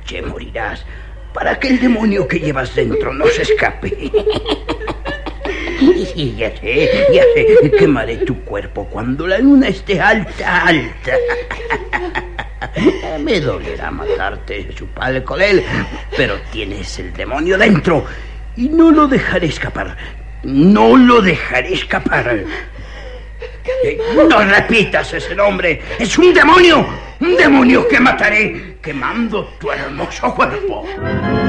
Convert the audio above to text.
noche morirás para que el demonio que llevas dentro no se escape. Y ya sé, quemaré tu cuerpo cuando la luna esté alta. Me dolerá matarte, su padre con él, pero tienes el demonio dentro y no lo dejaré escapar. No lo dejaré escapar. No repitas ese nombre. Es un demonio que mataré quemando tu hermoso cuerpo.